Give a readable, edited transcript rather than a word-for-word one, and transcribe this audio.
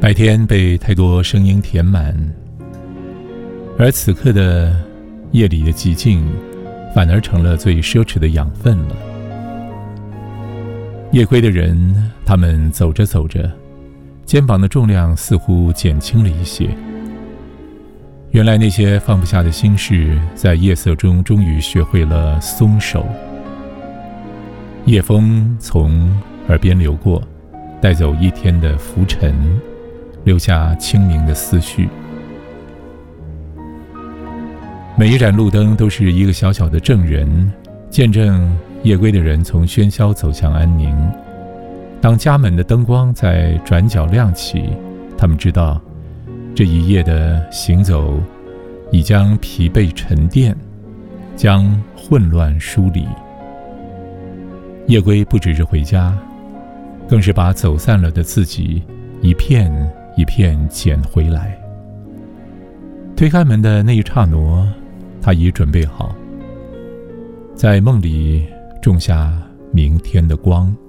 白天被太多声音填满，而此刻的夜里的寂静反而成了最奢侈的养分了。夜归的人，他们走着走着，肩膀的重量似乎减轻了一些。原来那些放不下的心事，在夜色中终于学会了松手。夜风从耳边流过，带走一天的浮沉，留下清明的思绪。每一盏路灯都是一个小小的证人，见证夜归的人从喧嚣走向安宁。当家门的灯光在转角亮起，他们知道这一夜的行走已将疲惫沉淀，将混乱梳理。夜归不只是回家，更是把走散了的自己一片一片捡回来。推开门的那一刹那，他已准备好，在梦里种下明天的光。